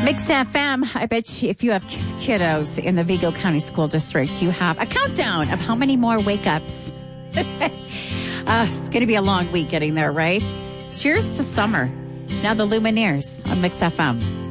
Mix FM, I bet you if you have kiddos in the Vigo County School District, you have a countdown of how many more wake-ups. It's going to be a long week getting there, right? Cheers to summer. Now the Lumineers on Mix FM.